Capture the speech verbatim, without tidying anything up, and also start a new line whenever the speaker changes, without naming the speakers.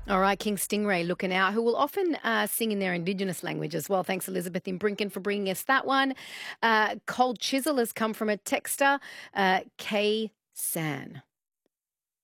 All right, King Stingray looking out, who will often uh, sing in their Indigenous language as well. Thanks, Elizabeth in Brinken, for bringing us that one. Uh, Cold Chisel has come from a texter, uh, K. San.